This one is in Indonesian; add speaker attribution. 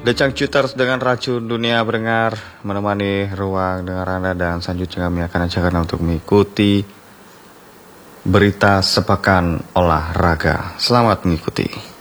Speaker 1: Decang Cuters dengan Racun Dunia Berdengar menemani ruang dengar Anda, dan selanjutnya kami akan ajak Anda untuk mengikuti berita sepekan olahraga. Selamat mengikuti.